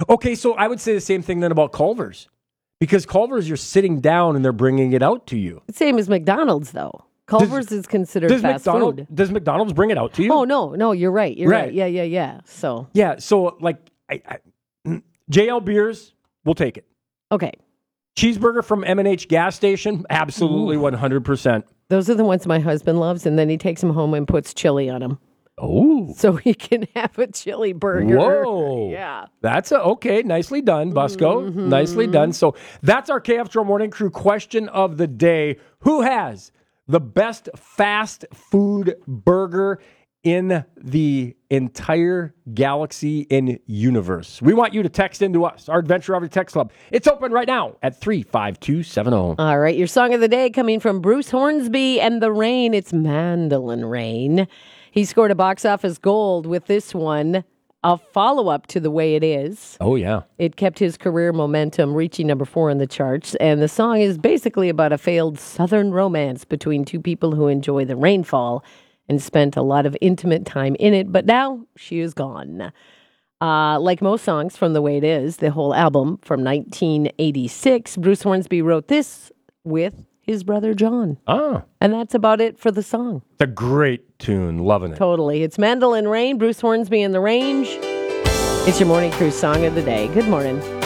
Okay, so I would say the same thing then about Culver's. Because Culver's, you're sitting down and they're bringing it out to you. Same as McDonald's, though. Culver's is considered fast food. Does McDonald's bring it out to you? Oh, no, you're right. You're right. Yeah. So JL Beers, we'll take it. okay. Cheeseburger from M&H gas station, absolutely 100%. Those are the ones my husband loves, and then he takes them home and puts chili on them. Oh. So he can have a chili burger. Whoa. Yeah. That's okay. Nicely done, Busco. Mm-hmm. Nicely done. So that's our KFTRO Morning Crew question of the day. Who has the best fast food burger in the entire galaxy and universe? We want you to text into us, our Adventure Every Text Club. It's open right now at 35270. All right. Your song of the day coming from Bruce Hornsby and The Rain. It's Mandolin Rain. He scored a box office gold with this one, a follow-up to The Way It Is. Oh, yeah. It kept his career momentum, reaching number 4 in the charts. And the song is basically about a failed Southern romance between two people who enjoy the rainfall and spent a lot of intimate time in it. But now she is gone. Like most songs from The Way It Is, the whole album from 1986, Bruce Hornsby wrote this with his brother John. Ah. And that's about it for the song. It's a great tune. Loving it. Totally. It's Mandolin Rain, Bruce Hornsby and The Range. It's your Morning Crew song of the day. Good morning.